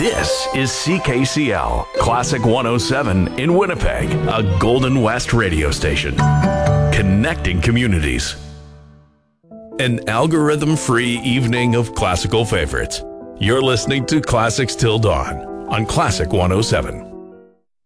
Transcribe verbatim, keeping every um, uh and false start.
This is C K C L, Classic one oh seven in Winnipeg, a Golden West radio station. Connecting communities. An algorithm-free evening of classical favorites. You're listening to Classics Till Dawn on Classic one oh seven.